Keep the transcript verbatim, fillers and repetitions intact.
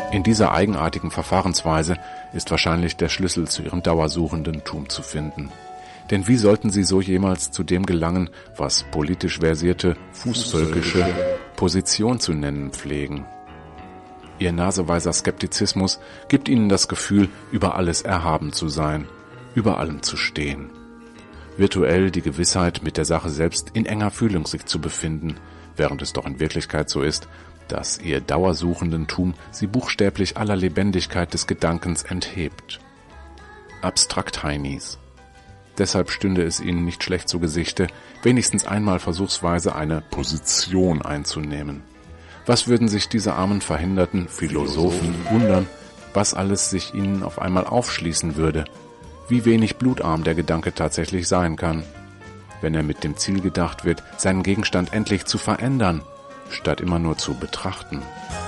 In dieser eigenartigen Verfahrensweise ist wahrscheinlich der Schlüssel zu ihrem Dauersuchendentum zu finden. Denn wie sollten sie so jemals zu dem gelangen, was politisch versierte, fußvölkische Position zu nennen pflegen? Ihr naseweiser Skeptizismus gibt ihnen das Gefühl, über alles erhaben zu sein, über allem zu stehen. Virtuell die Gewissheit, mit der Sache selbst in enger Fühlung sich zu befinden, während es doch in Wirklichkeit so ist, dass ihr Dauersuchendentum sie buchstäblich aller Lebendigkeit des Gedankens enthebt. Abstrakt-Heinis. Deshalb stünde es ihnen nicht schlecht zu Gesichte, wenigstens einmal versuchsweise eine Position einzunehmen. Was würden sich diese armen verhinderten Philosophen wundern, was alles sich ihnen auf einmal aufschließen würde, wie wenig blutarm der Gedanke tatsächlich sein kann, wenn er mit dem Ziel gedacht wird, seinen Gegenstand endlich zu verändern, statt immer nur zu betrachten.